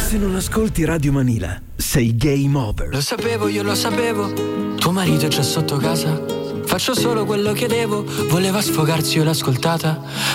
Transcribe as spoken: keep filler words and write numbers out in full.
Se non ascolti Radio Manila, sei game over. Lo sapevo, io lo sapevo. Tuo marito è già sotto casa. Faccio solo quello che devo. Voleva sfogarsi, io l'ho ascoltata.